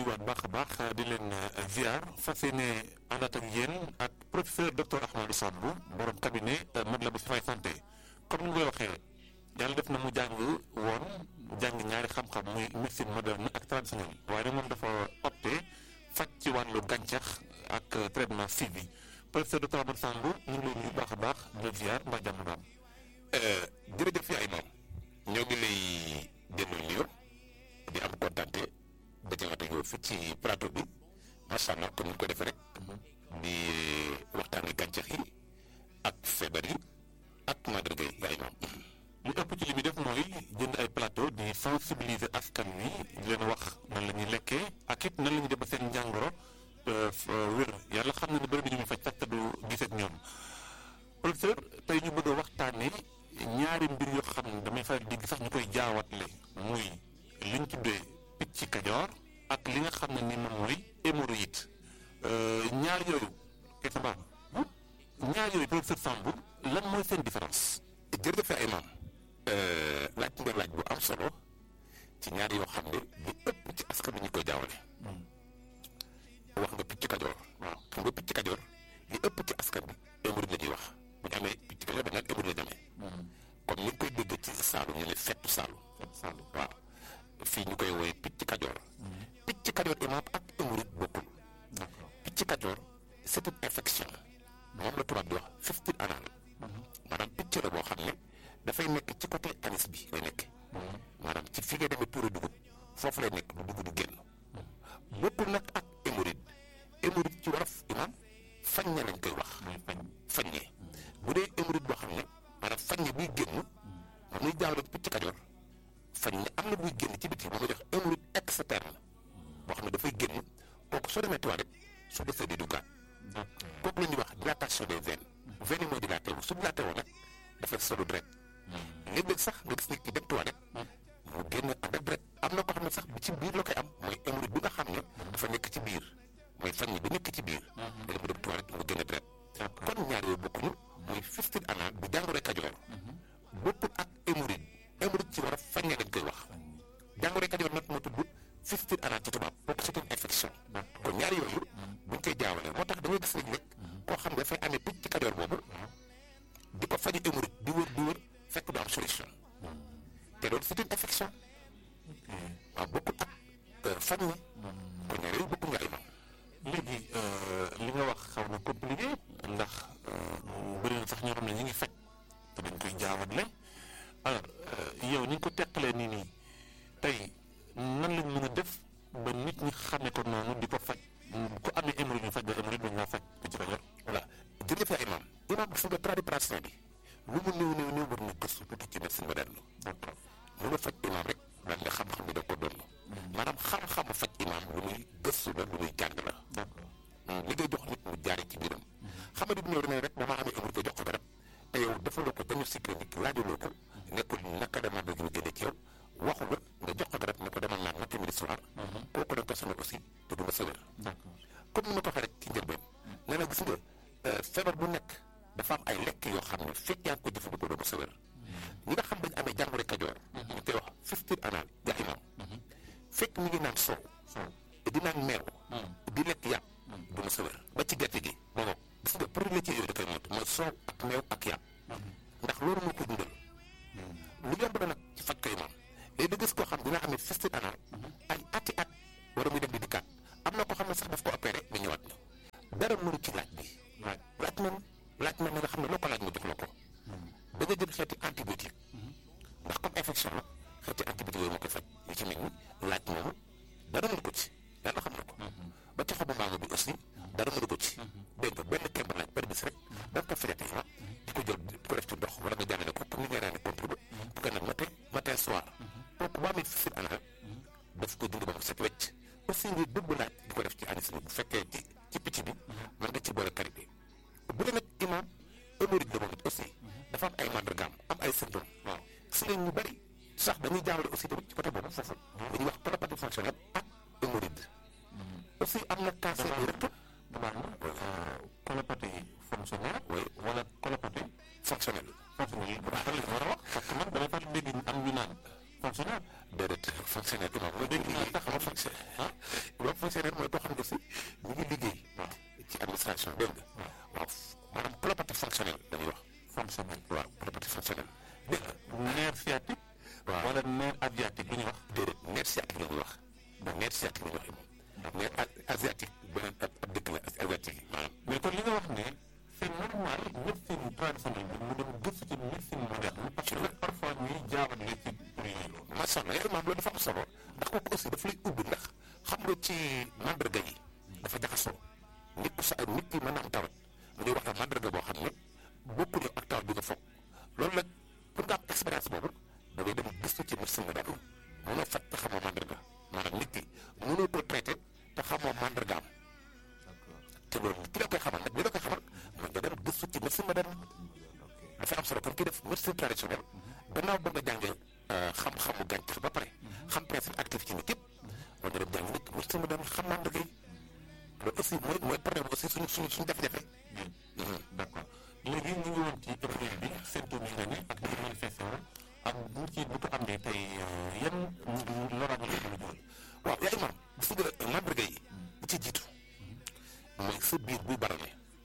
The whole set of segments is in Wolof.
waat baax a baax di leen ziar fas yéene àndaat ak yéen ak professeur docteur Ahmadou Samb borom cabinet Matlaboul Chifaay santé comme ni nga koy waxee yàlla def na mu jàng ñaari xam-xam muy médecine moderne ak traditionnelle waaye nag moom dafa opté faj ci wàllu gàncax ak traitement suivi professeur docteur Ahmadou Samb ñu ngi lay nuyu baax a baax di la ziar mbaa jàmm daam. jërëjëf yaay moom ñoo ngi lay delloo nuyoo di am kontante ba jëwaat ak yow fii ci plateau bi macha allah comme ni ko defee rek di waxtaanee gàncax yi ak feebar yi ak màndarga yi yaay moom. li ëpp ci li muy def mooy jënd ay plateau di sensibiliser askan wi di leen wax nan la ñuy lekkee ak it nan la ñuy def ba seen njàngoro wér yàlla xam na ne bëri na ñu muy faj sax te du gis ak ñoom professeur tey ñu bëgg a waxtaanee ñaari mbir yoo xam ne damay faral di sax ñu koy jaawatle muy liñ tuddee picc kajoor ak li nga xam ne ni moom mooy hémorroïde ñaar yooyu kese baax ñaar yooyu professeur Samb lan mooy seen différence. jërëjëf ay maam laaj nga laaj bu am solo ci ñaar yoo xam ne li ëpp ci askan bi ñu koy jaawale. wax nga picc kajoor. waaw xam nga picc kajoor li ëpp ci askan bi hémorroïde la ñuy wax bu ñu amee picc kajoor dañ naan hémorroïde la demee. comme ni nga koy dégg ci Saalum ñu ne fettu Saalum. waaw fii ñu koy woowee picc kajoor. picc kajoor imaam ak hémorroïde bokkul. picc kajoor c'est une infection moom la tubaab di wax fistule anal. maanaam picc la boo xam ne dafay nekk ci côté anis bi lay nekk. maanaam ci fi nga demee tuuru dugub foofu lay nekk du dugub du génn. bokkul nag ak hémorroïde hémorroïde ci wolof imaam faññe lañ koy wax. faññe bu dee hémorroïde boo xam ne maanaam faññe buy génn moom muy jaawale picc kajoor faññe am na buy génn ci biti moom la jox hémorroïde externe boo xam ne dafay génn kooku soo demee toilette su desee di duggaat. kooku la ñuy wax dilatation des veines. veine yi mooy dilaté wu su dilaté woo nag dafay solu deret. léeg-léeg sax nga gis nit ki dem toilette mu génn ànd ak deret am na ko xam ne sax bi ci biir la koy am mooy hémorroïde bi nga xam ne dafa nekk ci biir mooy faññe bi nekk ci biir. léegi mu dem toilette mu génn deret. kon ñaar yooyu bokkuñu muy fistule anal bu jàngoro kajoor. bokkul ak hémorroïde hémorroïde ci war a faññe lañ koy wax. jàngoro kajoor nag moo tudd fistule anal ci tubaab kooku c'est une infection. kon ñaar yooyu buñ koy jaawale moo tax da ngay gis léeg-léeg koo xam ne dafay amee picc kajoor boobu di ko faji hémorroïde di wër fekk du am solution. te loolu c'est une infection. waaw bokkul ak faññe. kon ñaar yooyu bokkul nga ay maam. léegi li nga wax xaw na compliqué ndax bëri na sax ñoo xam ne ñu ngi faj te dañ koy jaawatle alors yow ni nga ko teqalee nii tey nan lañ mën a def ba nit ñi xamee ko noonu di ko faj ku amee hémorroïde ñu faj ba hémorroïde mën ngaa faj ci kajoor. voilà jërëjëf ay maam imaam gis nga tradipraticien bi lu mu néew war na gëstu tuuti ci médecine moderne. d'accord mën a faj imaam rek daal nga xam-xam bi da ko doon. maanaam xam-xamu faj imaam lu muy gëstu la lu muy jàng la. d'accord li ngay jox nit mu jaaree ci biiram. xam nga nit ñëw ne rek damaa amee hémorroïde jox ko garab te yow defaloo ko diagnostic clinique laajuloo ko nekkul naka dama bëgg ñu génne ci yow waxu la nga jox ko garab ne ko demal naan ñetti minutes soir. kooku da nga ko sonal aussi te du nga sa wér. d'accord comme ni ma ko waxee rek ci njëlbeen nee na gis nga feebar bu nekk dafa am ay lekk yoo xam ne fekk yaa ngi ko jëfandikoo doo ko sa wér. ñi nga xam dañu amee jàngoro kajoor. ñu koy wax fistule anal ja imaam. fekk mi ngi naan soow. di naan meew. di lekk yàpp. du ma sa wér ba ci gerte gi. moo gis nga produit laitier yooyu da koy mot mooy soow ak meew ak yàpp. ndax loolu moo ko dundal. lu yomb la nag ci faj ko imaam léegi da gis koo xam dina amee fistule anal ay ati at war a muy dem di dikkaat am na koo xam ne sax daf ko opéré ba ñëwaat na dara mënu ci laaj bi. laaj man nga xam ne loo ko laaj nga jox la ko. da nga jël xeeti antibiotique. ndax comme infection la xeeti antibiotique yooyu moo koy faj yu ci mel ni laaj moomu dara mënu ko ci yàlla xam na ko. ba ci xobu mango bi aussi dara mënu ko ci. dégg nga benn kemb laaj per bis rek da nga ko fajate di ko jël di ko def ci ndox wala nga jàllale ko comme ni ngay raane comprimé bu ko nag matin soir. kooku boo amee fistule anal daf ko dindi ba mu set wecc. aussi nga dëbb laaj di ko def ci anis bi bu fekkee ci picc bi mën nga ci boole karité bu dee nag imaam hémorroïde la moom it aussi dafa am ay màndargaam am ay symptômes. waaw si la ñu bëri sax dañuy jaawale aussi tamit ci côté boobu foofu dañuy wax colopathie fonctionnelle ak hémorroïde. aussi am na cancer du rectum. colopathie fonctionnelle. oui wala colopathie fonctionnelle. fonctionnelle bu baax la war a wax parce que man damay faral di dégg am ñu naan fonctionnaire. déedéet fonctionnaire imam mooy dégg naa tax ma fonctionnaire imam fonctionnaire mooy boo xam ne si ñu ngi liggéey ci administration dégg nga waaw maanaam collaborateur fonctionnel dañuy wax fonctionnel. waaw collaborateur fonctionnel dégg nga nerf sciatique. waaw wala nerf asiatique lu ñuy wax. déedéet nerf sciatique la ñuy wax nerf sciatique la ñuy wax imam nerf asiatique beneen ab dëkk la asiatique yi maanaam mais kon li nga wax ne c'est normal médecine traditionnelle bi mu dem gëstu ci médecine moderne parce que parfois ñuy jaawale ci pour yooyu loolu. macha allah yow maam loolu dafa am solo ndax kooku aussi daf lay ubbi ndax xam nga ci mandarga yi dafa jaxasoo nit ku sa nit ki mën na am tawat mu ñuy wax ak mandarga boo xam ne bokkul ak tawat bi nga foog loolu nag pour nga am expérience boobu da ngay dem gëstu ci médecine moderne mënoo faj te xamoo mandarga maanaam nit ki mënoo ko traité te xamoo mandargaam te loolu ki la koy xamal nag li la koy xamal mooy nga dem gëstu ci médecine moderne dafa am solo kon ki def médecine traditionnelle gannaaw ba nga jàngee xam-xamu gàncax ba pare xam principe actif ci nit yëpp war nga dem jàng nit médecine moderne xam mandarga yi loolu aussi mooy problème aussi suñu jafe-jafe. d'accord léegi ñu ngi woon ci épidémie bi symptômes yi nga ne ak ni manifesté woon ak bu ko amee tey yan loraange la mën a jural. waaw yaa imaam gis nga mandarga yi bu ci jiitu mooy sa biir buy barale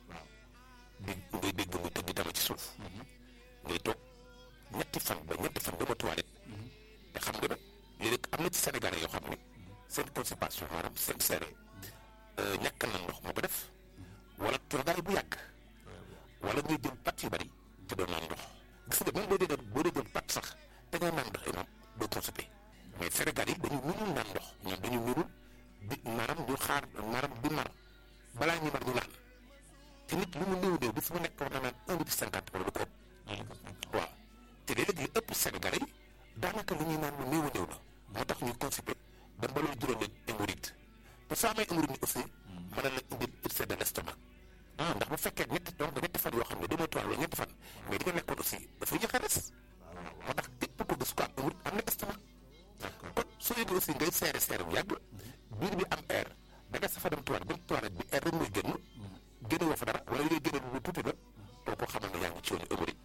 ngay dégg muy tëgg dama ci suuf ngay toog ñetti fan dama toilette te xam nga nag léegi am na ci Sénégalais yoo xam ne seen constipation maanaam seen seere ñàkk na ndox moo ko def wala toogaay bu yàgg wala ngay jël pat yu bari te doo naan ndox gis nga même boo dee jël pat sax te ngay naan ndox imaam doo constipé mais Sénégal yi dañu mënul naan ndox ñoom dañu mënul di maanaam ñu xaar maanaam di mar balaa ñu mar ñu naan te nit lu mu néew bis mu nekk war na naan 1 litre 50 wala lu ko ëpp waaw te léeg-léeg li ëpp Sénégalais yi daanaka li ñuy naan lu néew la moo tax ñuy constipé dem ba loolu juróom leen hémorroïde te soo amee hémorroïde ni aussi mën na la indil ulcère de l'estomac ndax bu fekkee ñetti fan yoo xam ne demoo toile wala ñetti fan mais di nga nekkoon aussi dafay yéex a res moo tax képp ko gis ko am hémorroïde am na estomac kon soo yëgee aussi ngay seere bu yàgg biir bi am air da nga safa dem toilette bi air rek mooy génn woo fa dara wala li ngay génne lu tuuti la doo ko xamal ne yaa ngi ci yoonu hémorroïde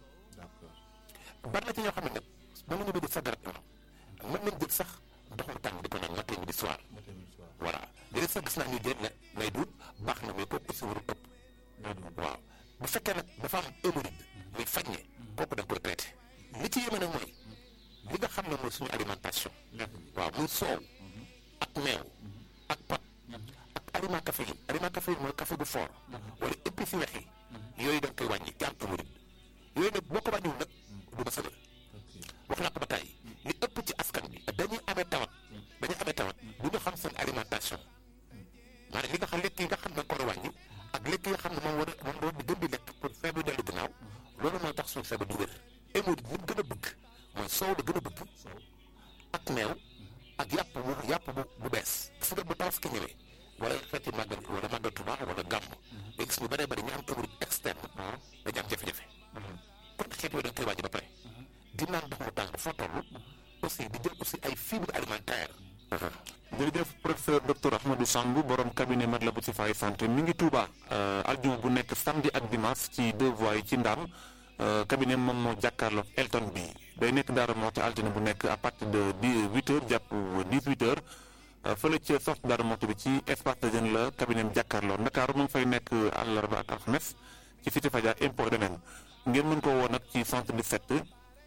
bari na ci ñoo xam ne nag mën nañu bëgg sa dara mën nañ jël sax ndox mu tàng di ko naan matin midi soir voilà léegi sax gis naa ñu jël ne nay duut baax na mais kooku aussi warul ëpp waaw bu fekkee nag dafa am hémorroïde muy faj ne kooku da nga koy traité li ci yéeme nag mooy li nga xam ne mooy suñu alimentation waaw muy soow ak meew ak pot ak aliment caféine mooy café bu fort wala épices yu weex yi yooyu da nga koy wàññi ci am hémorroïde yooyu nag boo ko wàññiwul nag du ma sëgal wax naa ko ba tey li ëpp ci askan bi dañuy amee tawat du ñu xam seen alimentation maanaam li nga xam lekk yi nga xam ne da nga ko war a wàññi ak lekk yi nga xam ne moom war di gën di lekk pour feebar dellu ginnaaw loolu mooy tax suñu feebar du wér hémorroïde li mu gën a bëgg mooy soow la gën a bëgg ak meew ak yàpp bu bees gis nga bu tabaski ñëwee wala fekk màggal wala màggal Tuubaa wala gàmm nga gis ñu bëree bëri ñu am hémorroïde externe dañu am jafe-jafe kon xeet yooyu da nga koy wàññi ba pare di naan ndox mu tàng foo toll aussi di jël aussi ay fibres alimentaires. jërëjëf professeur docteur Ahmadou Samb borom cabinet Matlaboul Chifaa'u santé mi ngi Touba aljuma bu nekk samedi ak dimanche ci 2 voies yi ci Ndam cabinet moom moo jàkkaarloog Elton bi day nekk Darou Mouhty altine bu nekk à partir de 8h jàpp 18h fële ca sortie Darou Mouhty bi ci espace de jeune la cabinet am jàkkaarloo Ndakaaru mu ngi fay nekk àllarba ak alxames ci cité Fadia impôt domaine ngeen mën koo woo nag ci 77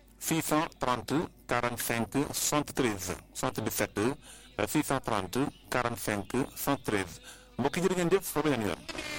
630 45 73 77 630 45 73 mbokk yi jërë ngeen jëf fa beneen yoon